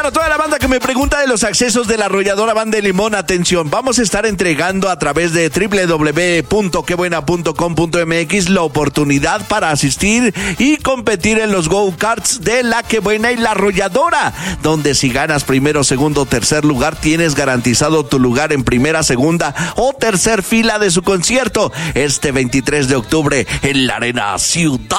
para toda la banda que me pregunta de los accesos de la arrolladora Banda de Limón, atención, vamos a estar entregando a través de www.quebuena.com.mx la oportunidad para asistir y competir en los go-karts de la Que Buena y la Arrolladora, donde si ganas primero, segundo o tercer lugar, tienes garantizado tu lugar en primera, segunda o tercer fila de su concierto este 23 de octubre en la Arena Ciudad